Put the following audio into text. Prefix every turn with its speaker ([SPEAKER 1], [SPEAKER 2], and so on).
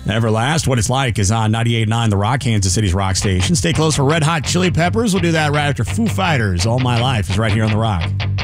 [SPEAKER 1] Everlast, What It's Like is on 98.9 The Rock, Kansas City's rock station. Stay close for Red Hot Chili Peppers. We'll do that right after Foo Fighters. All My Life is right here on The Rock.